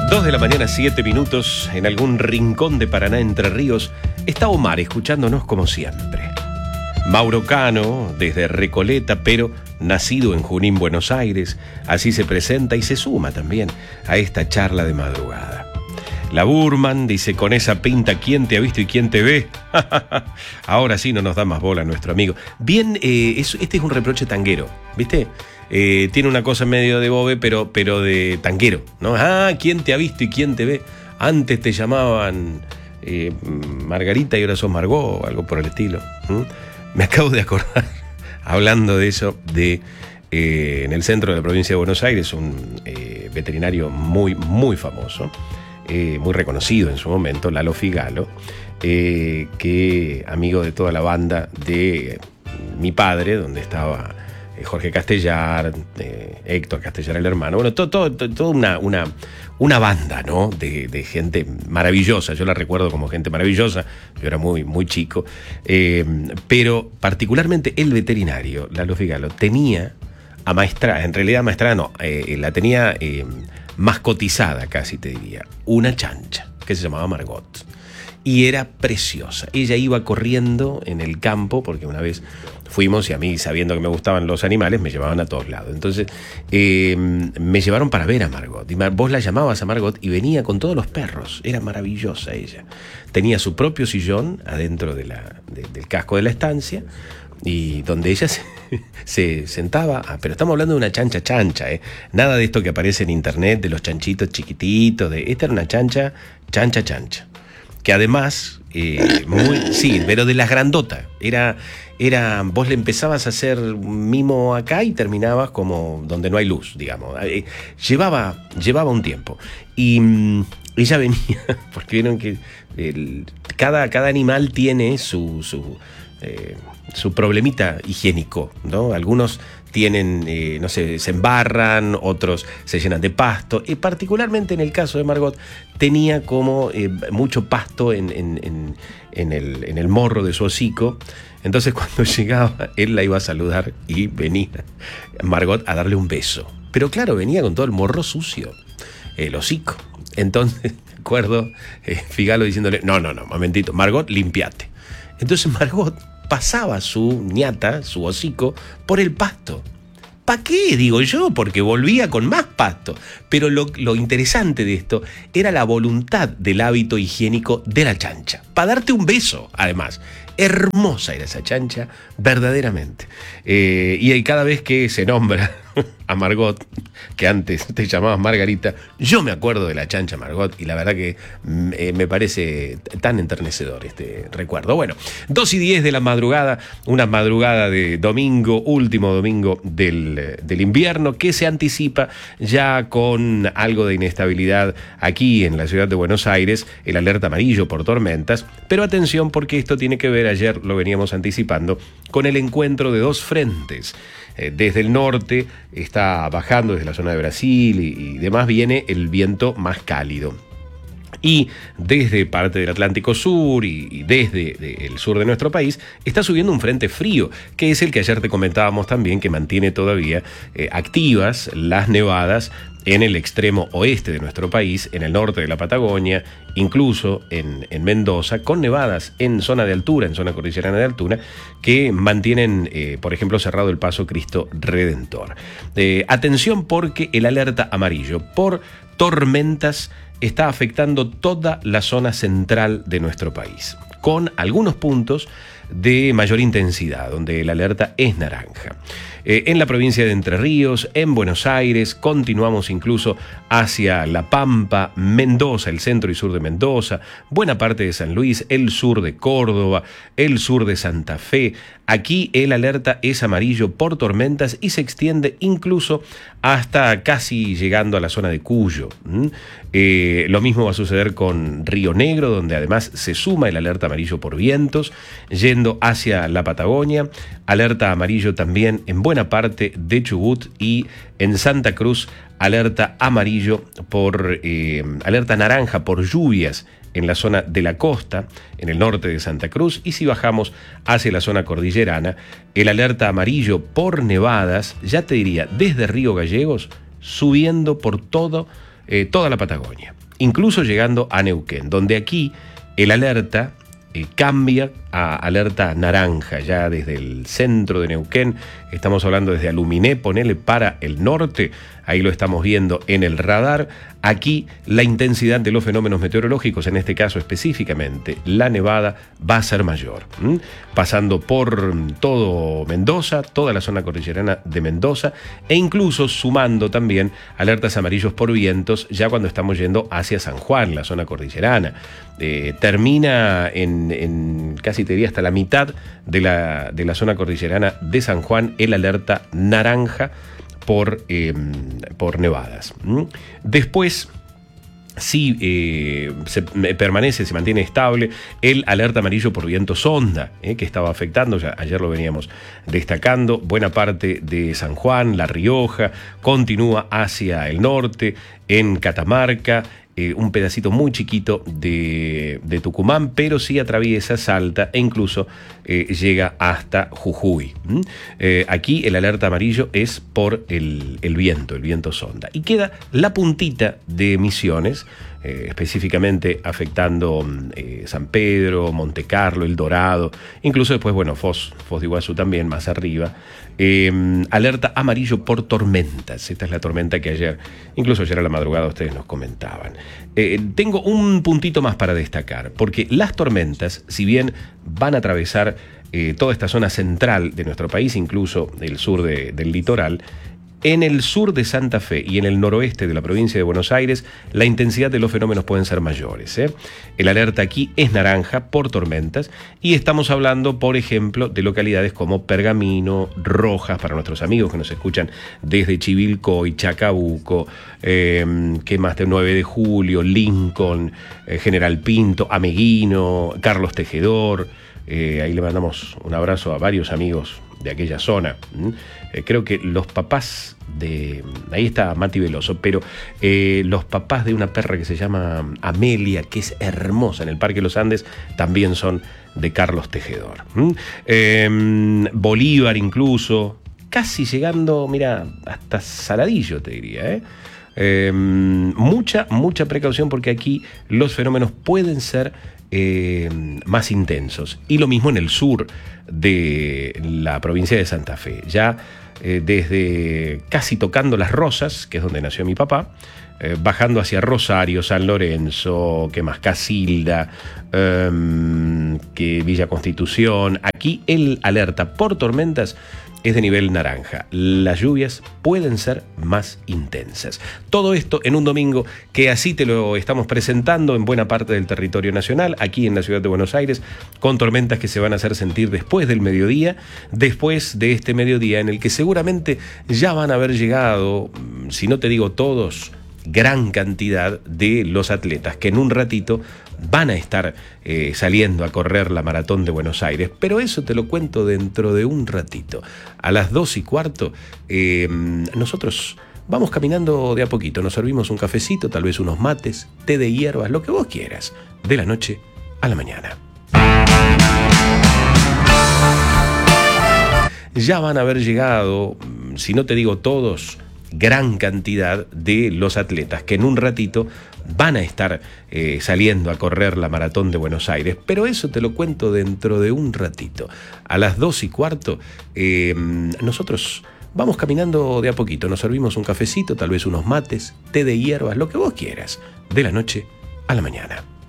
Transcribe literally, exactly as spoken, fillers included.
Dos de la mañana, siete minutos, en algún rincón de Paraná, Entre Ríos, está Omar escuchándonos como siempre. Mauro Cano, desde Recoleta, pero nacido en Junín, Buenos Aires, así se presenta y se suma también a esta charla de madrugada. La Burman dice, con esa pinta, ¿quién te ha visto y quién te ve? Ahora sí no nos da más bola nuestro amigo. Bien, eh, es, este es un reproche tanguero, ¿viste? Eh, tiene una cosa medio de bobe, pero, pero de tanguero, ¿no? Ah, ¿quién te ha visto y quién te ve? Antes te llamaban eh, Margarita y ahora sos Margot, o algo por el estilo. ¿Mm? Me acabo de acordar, hablando de eso, de eh, en el centro de la provincia de Buenos Aires, un eh, veterinario muy, muy famoso, eh, muy reconocido en su momento, Lalo Figalo, eh, que amigo de toda la banda de mi padre, donde estaba Jorge Castellar, eh, Héctor Castellar, el hermano, bueno, todo, todo, todo, toda una, una, una banda, ¿no? De, de gente maravillosa. Yo la recuerdo como gente maravillosa. Yo era muy, muy chico. Eh, pero particularmente el veterinario, Lalo Figalo, tenía amaestrada, en realidad amaestrada no, eh, la tenía eh, mascotizada, casi te diría, una chancha que se llamaba Margot. Y era preciosa. Ella iba corriendo en el campo, porque una vez fuimos y a mí, sabiendo que me gustaban los animales, me llevaban a todos lados. Entonces, eh, me llevaron para ver a Margot. Y vos la llamabas a Margot y venía con todos los perros. Era maravillosa ella. Tenía su propio sillón adentro de la, de, del casco de la estancia, y donde ella se, se sentaba. Ah, pero estamos hablando de una chancha chancha, ¿eh? Nada de esto que aparece en internet, de los chanchitos chiquititos. De, esta era una chancha, chancha chancha. Que además, eh, muy, sí, pero de las grandotas, era, era, vos le empezabas a hacer mimo acá y terminabas como donde no hay luz, digamos. Eh, llevaba, llevaba un tiempo. Y mm, ella venía, porque vieron que el, cada, cada animal tiene su, su, eh, su problemita higiénico, ¿no? Algunos tienen, eh, no sé, se embarran, otros se llenan de pasto, y particularmente en el caso de Margot, tenía como eh, mucho pasto en, en, en, en, el, en el morro de su hocico. Entonces cuando llegaba, él la iba a saludar y venía Margot a darle un beso. Pero claro, venía con todo el morro sucio, el hocico. Entonces, me acuerdo, eh, Figalo diciéndole, no, no, no, momentito, Margot, limpiate. Entonces Margot pasaba su ñata, su hocico, por el pasto. ¿Para qué? Digo yo, porque volvía con más pasto. Pero lo, lo interesante de esto era la voluntad del hábito higiénico de la chancha. Para darte un beso, además. Hermosa era esa chancha, verdaderamente. Eh, y cada vez que se nombra a Margot, que antes te llamabas Margarita, yo me acuerdo de la chancha Margot y la verdad que eh, me parece tan enternecedor este recuerdo. Bueno, dos y diez de la madrugada, una madrugada de domingo, último domingo del, del invierno, que se anticipa ya con algo de inestabilidad aquí en la ciudad de Buenos Aires, el alerta amarillo por tormentas, pero atención porque esto tiene que ver, ayer lo veníamos anticipando, con el encuentro de dos frentes. Eh, desde el norte está bajando, desde la zona de Brasil y, y demás, viene el viento más cálido. Y desde parte del Atlántico Sur y, y desde de, el sur de nuestro país está subiendo un frente frío, que es el que ayer te comentábamos también, que mantiene todavía eh, activas las nevadas en el extremo oeste de nuestro país, en el norte de la Patagonia, incluso en, en Mendoza, con nevadas en zona de altura, en zona cordillerana de altura, que mantienen, eh, por ejemplo, cerrado el paso Cristo Redentor. Eh, atención porque el alerta amarillo por tormentas está afectando toda la zona central de nuestro país, con algunos puntos de mayor intensidad, donde la alerta es naranja. Eh, en la provincia de Entre Ríos, en Buenos Aires, continuamos incluso hacia La Pampa, Mendoza, el centro y sur de Mendoza, buena parte de San Luis, el sur de Córdoba, el sur de Santa Fe. Aquí el alerta es amarillo por tormentas y se extiende incluso hasta casi llegando a la zona de Cuyo. ¿Mm? Eh, lo mismo va a suceder con Río Negro, donde además se suma el alerta amarillo por vientos, yendo hacia la Patagonia, alerta amarillo también en buena parte de Chubut y en Santa Cruz, alerta amarillo por, eh, alerta naranja por lluvias en la zona de la costa, en el norte de Santa Cruz, y si bajamos hacia la zona cordillerana, el alerta amarillo por nevadas, ya te diría, desde Río Gallegos, subiendo por todo eh, toda la Patagonia, incluso llegando a Neuquén, donde aquí el alerta eh, cambia a alerta naranja, ya desde el centro de Neuquén, estamos hablando desde Aluminé, ponele para el norte, ahí lo estamos viendo en el radar. Aquí la intensidad de los fenómenos meteorológicos, en este caso específicamente la nevada, va a ser mayor, ¿m? pasando por todo Mendoza, toda la zona cordillerana de Mendoza, e incluso sumando también alertas amarillos por vientos, ya cuando estamos yendo hacia San Juan, la zona cordillerana. Eh, termina en, en casi te diría hasta la mitad de la, de la zona cordillerana de San Juan el alerta naranja por, eh, por nevadas. ¿Mm? Después, sí eh, se permanece, se mantiene estable el alerta amarillo por viento sonda, eh, que estaba afectando, ya ayer lo veníamos destacando, buena parte de San Juan, La Rioja, continúa hacia el norte, en Catamarca, eh, un pedacito muy chiquito de, de Tucumán, pero sí atraviesa Salta e incluso eh, llega hasta Jujuy. ¿Mm? Eh, aquí el alerta amarillo es por el, el viento, el viento sonda. Y queda la puntita de Misiones, eh, específicamente afectando eh, San Pedro, Monte Carlo, El Dorado, incluso después, bueno, Foz, Foz de Iguazú también, más arriba. Eh, alerta amarillo por tormentas. Esta es la tormenta que ayer, incluso ayer a la madrugada ustedes nos comentaban. Eh, tengo un puntito más para destacar, porque las tormentas, si bien van a atravesar eh, toda esta zona central de nuestro país, incluso el sur de, del litoral, en el sur de Santa Fe y en el noroeste de la provincia de Buenos Aires, la intensidad de los fenómenos pueden ser mayores, ¿eh? El alerta aquí es naranja por tormentas y estamos hablando, por ejemplo, de localidades como Pergamino, Rojas, para nuestros amigos que nos escuchan desde Chivilcoy, Chacabuco, eh, ¿qué más? De nueve de julio, Lincoln, eh, General Pinto, Ameguino, Carlos Tejedor. Eh, ahí le mandamos un abrazo a varios amigos de aquella zona. Eh, creo que los papás de... Ahí está Mati Veloso, pero eh, los papás de una perra que se llama Amelia, que es hermosa en el Parque Los Andes, también son de Carlos Tejedor. ¿Mm? Eh, Bolívar incluso, casi llegando, mira, hasta Saladillo te diría, ¿eh? Eh, mucha, mucha precaución porque aquí los fenómenos pueden ser eh, más intensos. Y lo mismo en el sur de la provincia de Santa Fe. Ya eh, desde casi tocando Las Rosas, que es donde nació mi papá, eh, bajando hacia Rosario, San Lorenzo, ¿qué más? Casilda, eh, que Villa Constitución. Aquí el alerta por tormentas es de nivel naranja. Las lluvias pueden ser más intensas. Todo esto en un domingo que así te lo estamos presentando en buena parte del territorio nacional, aquí en la ciudad de Buenos Aires, con tormentas que se van a hacer sentir después del mediodía, después de este mediodía en el que seguramente ya van a haber llegado, si no te digo todos, gran cantidad de los atletas que en un ratito van a estar eh, saliendo a correr la maratón de Buenos Aires, pero eso te lo cuento dentro de un ratito. A las dos y cuarto eh, nosotros vamos caminando de a poquito, nos servimos un cafecito, tal vez unos mates, té de hierbas, lo que vos quieras, de la noche a la mañana. Ya van a haber llegado, si no te digo todos, gran cantidad de los atletas que en un ratito van a estar eh, saliendo a correr la maratón de Buenos Aires, pero eso te lo cuento dentro de un ratito. A las dos y cuarto eh, nosotros vamos caminando de a poquito, nos servimos un cafecito, tal vez unos mates, té de hierbas, lo que vos quieras, de la noche a la mañana.